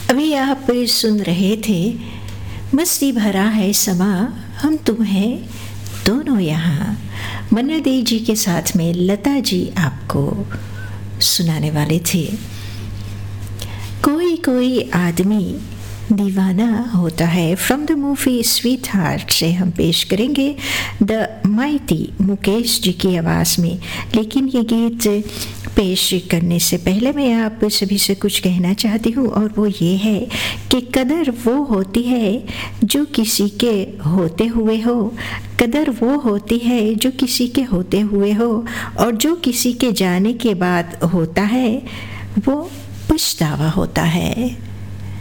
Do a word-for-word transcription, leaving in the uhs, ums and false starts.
अभी आप सुन रहे थे मस्ती भरा है समा, हम तुम है दोनों यहाँ। मन्ना दे जी के साथ में लता जी आपको सुनाने वाले थे। कोई कोई आदमी दीवाना होता है, from the movie sweet heart से हम पेश करेंगे द माइटी मुकेश जी की आवाज़ में। लेकिन ये गीत पेश करने से पहले मैं आप सभी से कुछ कहना चाहती हूँ, और वो ये है कि कदर वो होती है जो किसी के होते हुए हो, कदर वो होती है जो किसी के होते हुए हो, और जो किसी के जाने के बाद होता है वो पछतावा होता है।